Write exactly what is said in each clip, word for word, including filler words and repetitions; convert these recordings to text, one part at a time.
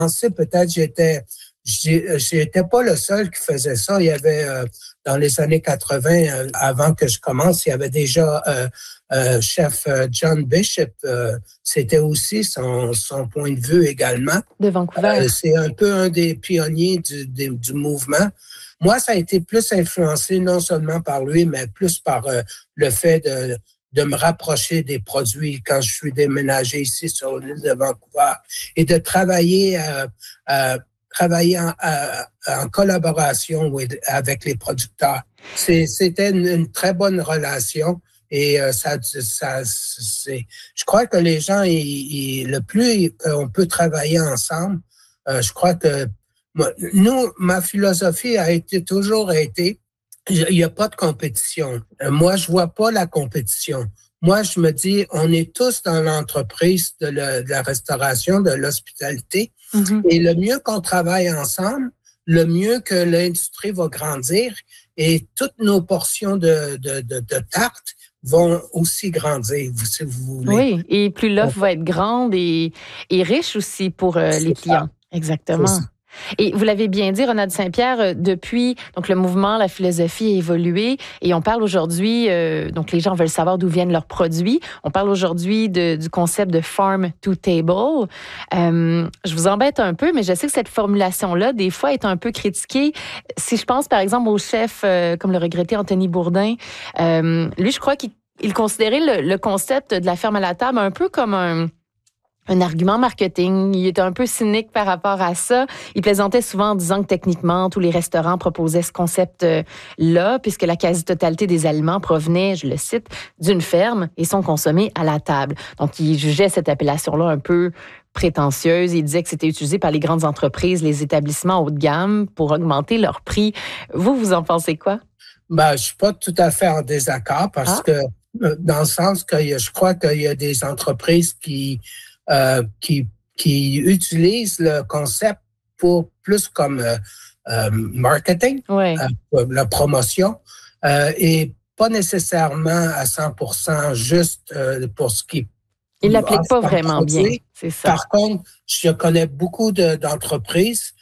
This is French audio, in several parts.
commencé, peut-être j'étais, j'ai- j'étais pas le seul qui faisait ça. Il y avait euh, dans les années quatre-vingts, euh, avant que je commence, il y avait déjà euh, euh, chef euh, John Bishop. Euh, c'était aussi son, son point de vue également. De Vancouver. Euh, c'est un peu un des pionniers du, du, du mouvement. Moi, ça a été plus influencé non seulement par lui, mais plus par euh, le fait de, de me rapprocher des produits quand je suis déménagé ici sur l'île de Vancouver et de travailler, euh, euh, travailler en, euh, en collaboration with- avec les producteurs. C'est, c'était une, une très bonne relation. Et euh, ça, ça, c'est, je crois que les gens, ils, ils, le plus qu'on peut travailler ensemble, euh, je crois que moi, nous, ma philosophie a été toujours été, il n'y a pas de compétition. Euh, moi, je vois pas la compétition. Moi, je me dis, on est tous dans l'entreprise de, le, de la restauration, de l'hospitalité, Mm-hmm. et le mieux qu'on travaille ensemble, le mieux que l'industrie va grandir et toutes nos portions de, de, de, de tarte vont aussi grandir, si vous voulez. Oui, et plus l'offre va être grande et, et riche aussi pour euh, les clients. C'est Exactement. ça. Et vous l'avez bien dit, Ronald Saint-Pierre, euh, depuis donc le mouvement, la philosophie a évolué et on parle aujourd'hui, euh, donc les gens veulent savoir d'où viennent leurs produits. On parle aujourd'hui de, du concept de farm to table. Euh, je vous embête un peu, mais je sais que cette formulation-là, des fois, est un peu critiquée. Si je pense, par exemple, au chef, euh, comme le regretté Anthony Bourdin, euh, lui, je crois qu'il il considérait le, le concept de la ferme à la table un peu comme un... un argument marketing. Il était un peu cynique par rapport à ça. Il plaisantait souvent en disant que techniquement, tous les restaurants proposaient ce concept-là, puisque la quasi-totalité des aliments provenaient, je le cite, d'une ferme et sont consommés à la table. Donc, il jugeait cette appellation-là un peu prétentieuse. Il disait que c'était utilisé par les grandes entreprises, les établissements haut de gamme pour augmenter leur prix. Vous, vous en pensez quoi? Ben, je suis pas tout à fait en désaccord parce Ah. que, dans le sens que je crois qu'il y a des entreprises qui, euh, qui, qui utilisent le concept pour plus comme euh, euh, marketing, Ouais. euh, la promotion, euh, et pas nécessairement à cent pour cent juste euh, pour ce qui Il l'applique offre pas comme vraiment bien, produit. c'est ça. Par contre, je connais beaucoup de, d'entreprises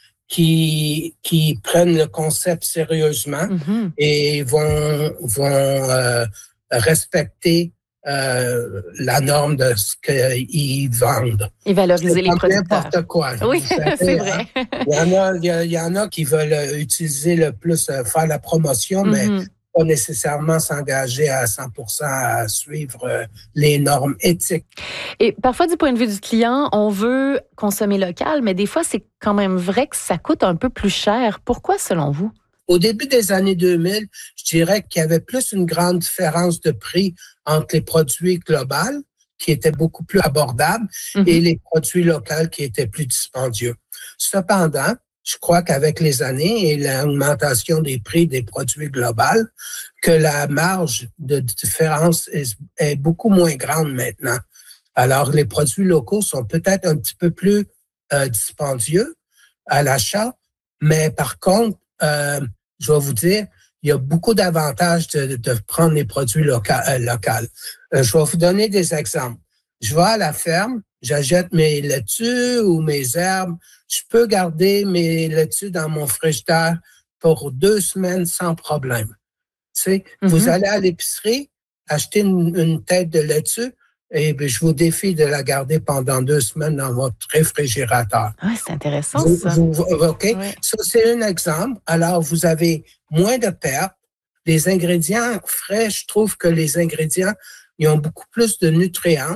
qui, qui prennent le concept sérieusement Mm-hmm. et vont, vont euh, respecter euh, la norme de ce qu'ils vendent. Et valoriser C'est les comme producteurs. n'importe quoi. Oui, Vous savez, c'est hein? vrai. Il y en a, il y, a, il y en a qui veulent utiliser le plus, euh, faire la promotion, mais Mm-hmm. pas nécessairement s'engager à cent pour cent à suivre euh, les normes éthiques. Et parfois, du point de vue du client, on veut consommer local, mais des fois, c'est quand même vrai que ça coûte un peu plus cher. Pourquoi, selon vous? Au début des années deux mille, je dirais qu'il y avait plus une grande différence de prix entre les produits globaux, qui étaient beaucoup plus abordables, Mm-hmm. et les produits locaux qui étaient plus dispendieux. Cependant, je crois qu'avec les années et l'augmentation des prix des produits globaux, que la marge de différence est, est beaucoup moins grande maintenant. Alors, les produits locaux sont peut-être un petit peu plus euh, dispendieux à l'achat, mais par contre, euh, je vais vous dire, il y a beaucoup d'avantages de, de prendre les produits locaux. Euh, locaux. Euh, je vais vous donner des exemples. Je vais à la ferme, j'achète mes laitues ou mes herbes. Je peux garder mes laitues dans mon frigidaire pour deux semaines sans problème. Tu sais, mm-hmm. Vous allez à l'épicerie, acheter une, une tête de laitue, et bien, je vous défie de la garder pendant deux semaines dans votre réfrigérateur. Ah, c'est intéressant, vous, ça. Vous, OK? Ouais. Ça, c'est un exemple. Alors, vous avez moins de pertes. Les ingrédients frais, je trouve que les ingrédients, ils ont beaucoup plus de nutriments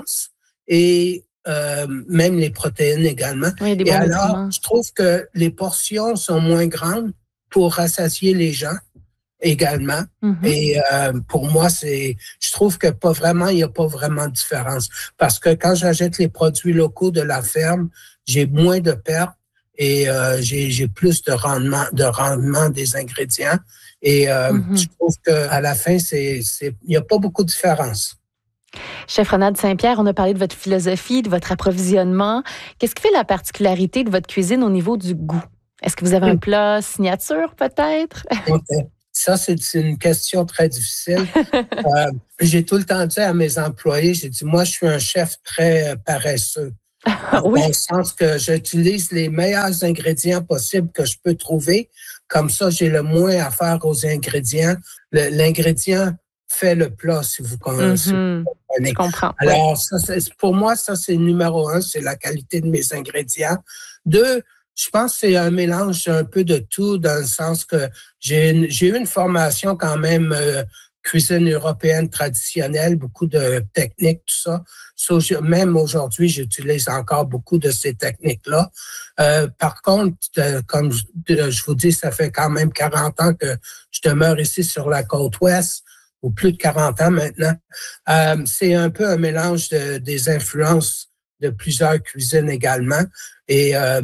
et euh, même les protéines également. Oui, des et bons alors, nutriments. je trouve que les portions sont moins grandes pour rassasier les gens également. Mm-hmm. Et euh, pour moi, c'est, je trouve que pas vraiment, il n'y a pas vraiment de différence. Parce que quand j'achète les produits locaux de la ferme, j'ai moins de pertes et euh, j'ai, j'ai plus de rendement, de rendement des ingrédients. Et euh, mm-hmm. je trouve qu'à la fin, c'est, c'est, il n'y a pas beaucoup de différence. Chef Ronald Saint-Pierre, on a parlé de votre philosophie, de votre approvisionnement. Qu'est-ce qui fait la particularité de votre cuisine au niveau du goût? Est-ce que vous avez un plat signature, peut-être? Okay. Ça, c'est une question très difficile. euh, j'ai tout le temps dit à mes employés, j'ai dit, moi, je suis un chef très paresseux. Oui. Dans le sens que j'utilise les meilleurs ingrédients possibles que je peux trouver. Comme ça, j'ai le moins à faire aux ingrédients. Le, l'ingrédient fait le plat, si vous, Mm-hmm. si vous comprenez. Je comprends. Alors, ouais. ça, c'est, pour moi, ça, c'est numéro un, c'est la qualité de mes ingrédients. Deux, je pense que c'est un mélange un peu de tout, dans le sens que j'ai, une, j'ai eu une formation quand même euh, cuisine européenne traditionnelle, beaucoup de techniques, tout ça. So, je, même aujourd'hui, j'utilise encore beaucoup de ces techniques-là. Euh, par contre, de, comme je, je vous dis, ça fait quand même quarante ans que je demeure ici sur la côte ouest, ou plus de quarante ans maintenant. Euh, c'est un peu un mélange de, des influences de plusieurs cuisines également. Et euh,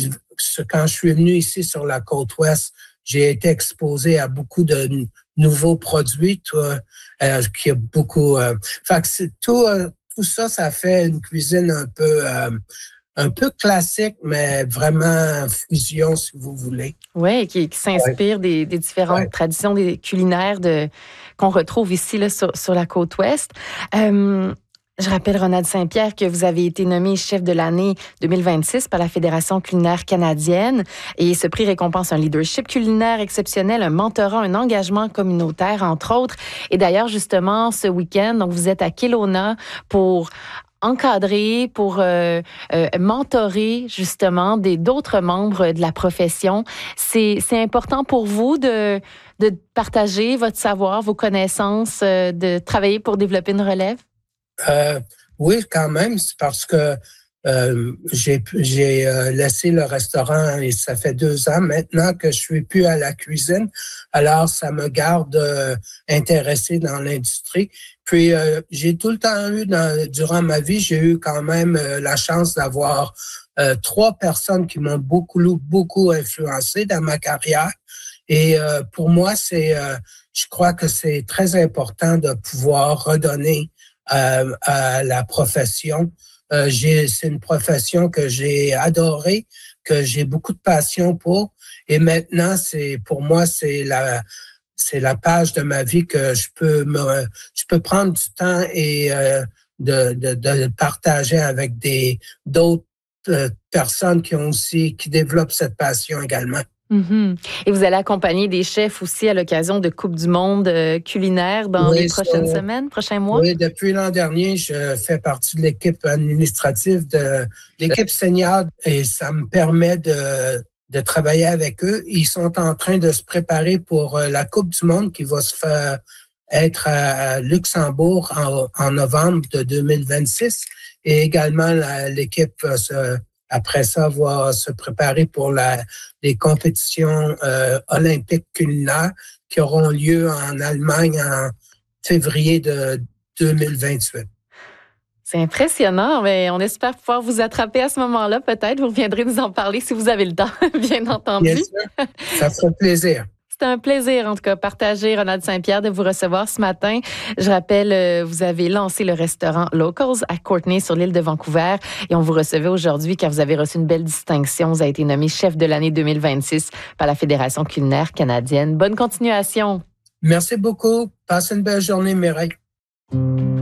quand je suis venu ici sur la côte ouest, j'ai été exposé à beaucoup de n- nouveaux produits, tout, euh, qui a beaucoup. Euh, fait que c'est tout, euh, tout ça, ça fait une cuisine un peu, euh, un peu classique, mais vraiment fusion, si vous voulez. Oui, qui, qui s'inspire ouais. des, des différentes ouais. traditions des culinaires de, qu'on retrouve ici là, sur, sur la côte ouest. Euh, Je rappelle, Ronald Saint-Pierre, que vous avez été nommé chef de l'année deux mille vingt-six par la Fédération culinaire canadienne. Et ce prix récompense un leadership culinaire exceptionnel, un mentorat, un engagement communautaire, entre autres. Et d'ailleurs, justement, ce week-end, donc vous êtes à Kelowna pour encadrer, pour euh, euh, mentorer justement des, d'autres membres de la profession. C'est, c'est important pour vous de, de partager votre savoir, vos connaissances, euh, de travailler pour développer une relève? Euh, oui, quand même, c'est parce que euh, j'ai, j'ai euh, laissé le restaurant et ça fait deux ans maintenant que je suis plus à la cuisine. Alors, ça me garde euh, intéressé dans l'industrie. Puis, euh, j'ai tout le temps eu, dans, durant ma vie, j'ai eu quand même euh, la chance d'avoir euh, trois personnes qui m'ont beaucoup, beaucoup influencé dans ma carrière. Et euh, pour moi, c'est, euh, je crois que c'est très important de pouvoir redonner Euh, à la profession. Euh, j'ai, c'est une profession que j'ai adorée, que j'ai beaucoup de passion pour. Et maintenant, c'est pour moi, c'est la, c'est la page de ma vie que je peux me, je peux prendre du temps et euh, de, de, de partager avec des d'autres euh, personnes qui ont aussi, qui développent cette passion également. Mm-hmm. Et vous allez accompagner des chefs aussi à l'occasion de Coupe du Monde euh, culinaire dans oui, les prochaines ça, semaines, prochains mois? Oui, depuis l'an dernier, je fais partie de l'équipe administrative de l'équipe senior et ça me permet de, de travailler avec eux. Ils sont en train de se préparer pour la Coupe du Monde qui va se faire être à Luxembourg en, en novembre de deux mille vingt-six et également la, l'équipe se Après ça, va se préparer pour la, les compétitions euh, olympiques culinaires qui auront lieu en Allemagne en février de deux mille vingt-huit. C'est impressionnant, mais on espère pouvoir vous attraper à ce moment-là. Peut-être, vous reviendrez nous en parler si vous avez le temps, bien entendu. Bien sûr, ça ferait plaisir. C'était un plaisir, en tout cas, partager, Ronald Saint-Pierre, de vous recevoir ce matin. Je rappelle, euh, vous avez lancé le restaurant Locals à Courtenay, sur l'île de Vancouver, et on vous recevait aujourd'hui car vous avez reçu une belle distinction. Vous avez été nommé chef de l'année deux mille vingt-six par la Fédération culinaire canadienne. Bonne continuation. Merci beaucoup. Passez une belle journée, Mireille. Tout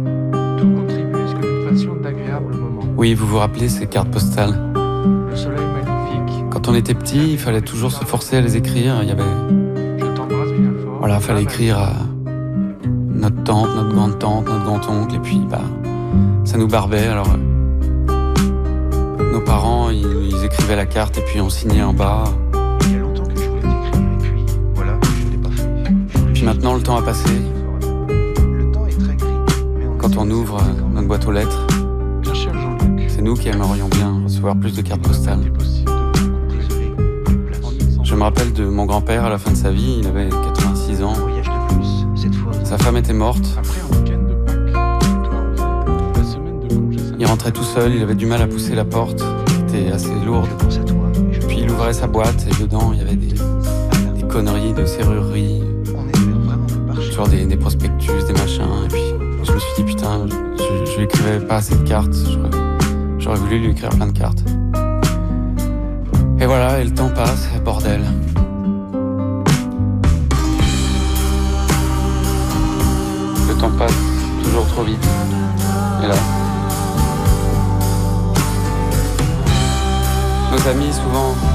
contribue à ce que nous fassions d'agréables moments. Oui, vous vous rappelez ces cartes postales? Le soleil magnifique. Quand on était petit, il fallait toujours se forcer à les écrire. Il y avait... Voilà, il fallait écrire à notre tante, notre grande-tante, notre grand-oncle, et puis bah, ça nous barbait. Alors, euh, nos parents, ils, ils écrivaient la carte et puis on signait en bas. Il y a longtemps que je voulais t'écrire, et puis voilà, je ne l'ai pas fait. Puis maintenant, le temps a passé. Le temps est très gris. Mais on Quand on ouvre euh, notre boîte aux lettres, bien cher, Jean-Luc, c'est nous qui aimerions bien recevoir plus de cartes postales. Je me rappelle de mon grand-père à la fin de sa vie, il avait quatre-vingt-six ans. Sa femme était morte. Il rentrait tout seul, il avait du mal à pousser la porte, qui était assez lourde. Puis il ouvrait sa boîte et dedans il y avait des, des conneries de serrurerie, genre des, des prospectus, des machins. Et puis je me suis dit putain, je, je lui écrivais pas assez de cartes, j'aurais, j'aurais voulu lui écrire plein de cartes. Et voilà, et le temps passe, bordel. Le temps passe toujours trop vite. Et là, nos amis souvent